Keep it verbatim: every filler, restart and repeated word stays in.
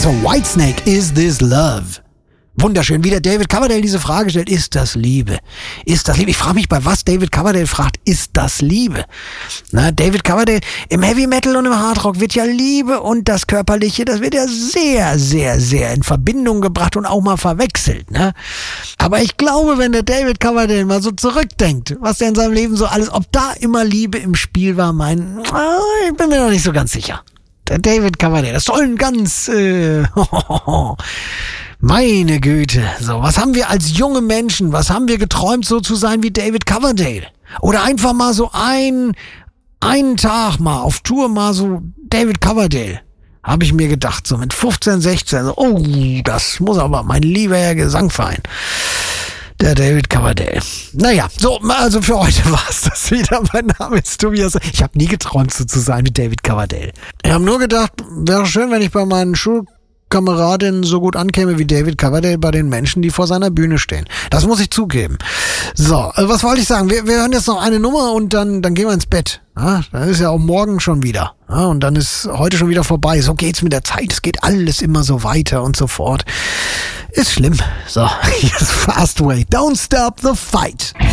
So, Whitesnake, Is This Love? Wunderschön, wie der David Coverdale diese Frage stellt, ist das Liebe? Ist das Liebe? Ich frage mich, bei was David Coverdale fragt, ist das Liebe? Na, David Coverdale, im Heavy Metal und im Hardrock wird ja Liebe und das Körperliche, das wird ja sehr, sehr, sehr in Verbindung gebracht und auch mal verwechselt, ne? Aber ich glaube, wenn der David Coverdale mal so zurückdenkt, was er in seinem Leben so alles, ob da immer Liebe im Spiel war, mein, ich bin mir noch nicht so ganz sicher. Der David Coverdale, das soll ein ganz, äh, meine Güte. So, was haben wir als junge Menschen, was haben wir geträumt, so zu sein wie David Coverdale? Oder einfach mal so ein, einen Tag mal auf Tour mal so David Coverdale. Habe ich mir gedacht, so mit fünfzehn, sechzehn, so, oh, das muss aber mein lieber Herr Gesangverein. Der David Coverdale. Naja, so, also für heute war's das wieder. Mein Name ist Tobias. Ich habe nie geträumt, so zu sein wie David Coverdale. Ich habe nur gedacht, wäre schön, wenn ich bei meinen Schulkameradinnen so gut ankäme wie David Coverdale bei den Menschen, die vor seiner Bühne stehen. Das muss ich zugeben. So, was wollte ich sagen? Wir, wir hören jetzt noch eine Nummer und dann, dann gehen wir ins Bett. Ja, dann ist ja auch morgen schon wieder. Ja, und dann ist heute schon wieder vorbei. So geht's mit der Zeit. Es geht alles immer so weiter und so fort. Ist schlimm. So, hier ist Fastway. Don't stop the fight.